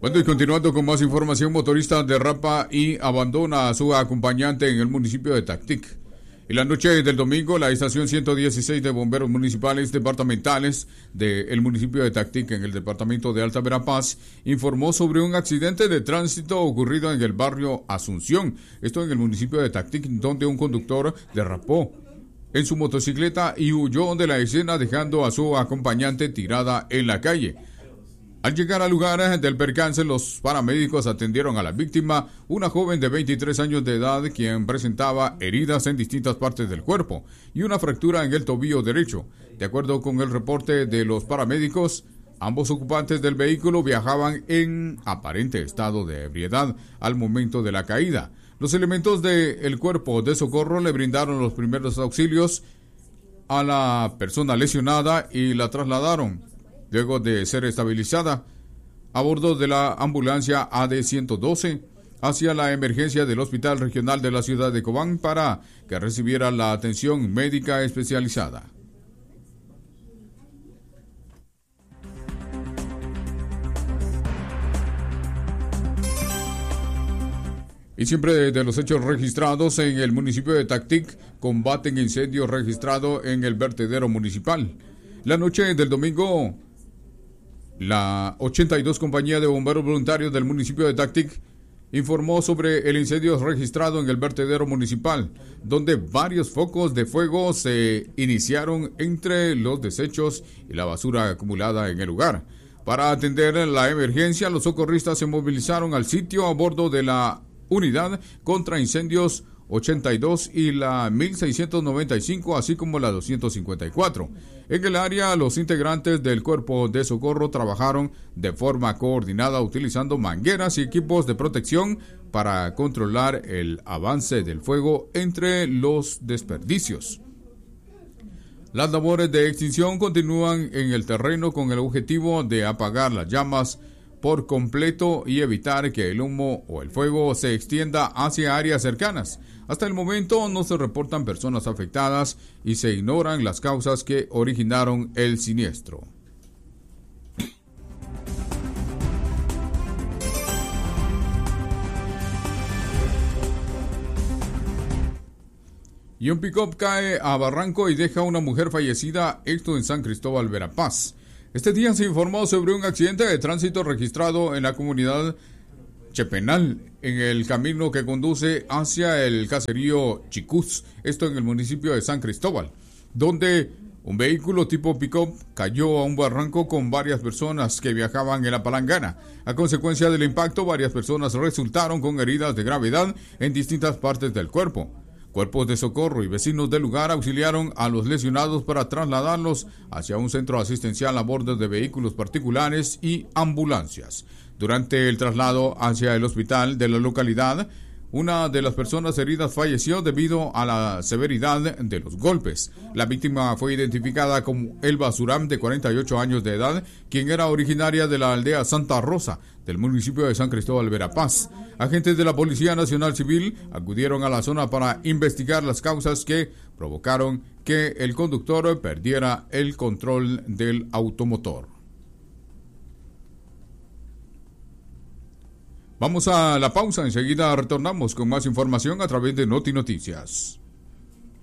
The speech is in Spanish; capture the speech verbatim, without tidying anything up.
Bueno, y continuando con más información, motorista derrapa y abandona a su acompañante en el municipio de Tactic. En la noche del domingo, la estación ciento dieciséis de bomberos municipales departamentales del municipio de Tactic, en el departamento de Alta Verapaz, informó sobre un accidente de tránsito ocurrido en el barrio Asunción, esto en el municipio de Tactic, donde un conductor derrapó en su motocicleta y huyó de la escena dejando a su acompañante tirada en la calle. Al llegar al lugar del percance, los paramédicos atendieron a la víctima, una joven de veintitrés años de edad, quien presentaba heridas en distintas partes del cuerpo y una fractura en el tobillo derecho. De acuerdo con el reporte de los paramédicos, ambos ocupantes del vehículo viajaban en aparente estado de ebriedad al momento de la caída. Los elementos del cuerpo de socorro le brindaron los primeros auxilios a la persona lesionada y la trasladaron, luego de ser estabilizada, a bordo de la ambulancia A D ciento doce hacia la emergencia del Hospital Regional de la ciudad de Cobán para que recibiera la atención médica especializada. Y siempre de los hechos registrados en el municipio de Tactic, combaten incendio registrado en el vertedero municipal. La noche del domingo, la ochenta y dos Compañía de Bomberos Voluntarios del municipio de Tactic informó sobre el incendio registrado en el vertedero municipal, donde varios focos de fuego se iniciaron entre los desechos y la basura acumulada en el lugar. Para atender la emergencia, los socorristas se movilizaron al sitio a bordo de la unidad contra incendios ochenta y dos y la mil seiscientos noventa y cinco, así como la doscientos cincuenta y cuatro. En el área, los integrantes del cuerpo de socorro trabajaron de forma coordinada utilizando mangueras y equipos de protección para controlar el avance del fuego entre los desperdicios. Las labores de extinción continúan en el terreno con el objetivo de apagar las llamas por completo y evitar que el humo o el fuego se extienda hacia áreas cercanas. Hasta el momento no se reportan personas afectadas y se ignoran las causas que originaron el siniestro. Y un pick-up cae a barranco y deja a una mujer fallecida, esto en San Cristóbal, Verapaz. Este día se informó sobre un accidente de tránsito registrado en la comunidad Chepenal, en el camino que conduce hacia el caserío Chicús, esto en el municipio de San Cristóbal, donde un vehículo tipo pick-up cayó a un barranco con varias personas que viajaban en la palangana. A consecuencia del impacto, varias personas resultaron con heridas de gravedad en distintas partes del cuerpo. Cuerpos de socorro y vecinos del lugar auxiliaron a los lesionados para trasladarlos hacia un centro asistencial a bordo de vehículos particulares y ambulancias. Durante el traslado hacia el hospital de la localidad, una de las personas heridas falleció debido a la severidad de los golpes. La víctima fue identificada como Elba Suram, de cuarenta y ocho años de edad, quien era originaria de la aldea Santa Rosa, del municipio de San Cristóbal, Verapaz. Agentes de la Policía Nacional Civil acudieron a la zona para investigar las causas que provocaron que el conductor perdiera el control del automotor. Vamos a la pausa, enseguida retornamos con más información a través de Noti Noticias.